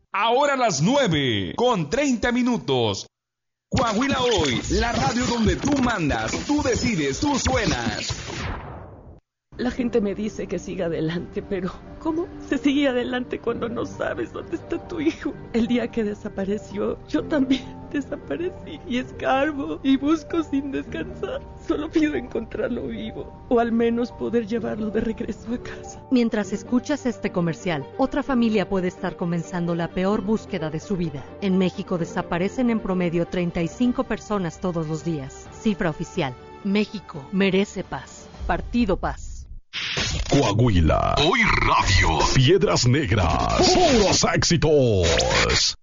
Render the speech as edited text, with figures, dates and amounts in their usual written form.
Ahora a las 9:30. Coahuila Hoy, la radio donde tú mandas, tú decides, tú suenas. La gente me dice que siga adelante, pero ¿cómo se sigue adelante cuando no sabes dónde está tu hijo? El día que desapareció, yo también desaparecí y escarbo y busco sin descansar. Solo pido encontrarlo vivo o al menos poder llevarlo de regreso a casa. Mientras escuchas este comercial, otra familia puede estar comenzando la peor búsqueda de su vida. En México desaparecen en promedio 35 personas todos los días. Cifra oficial. México merece paz. Partido Paz. Coahuila. Hoy Radio. Piedras Negras. Puros éxitos.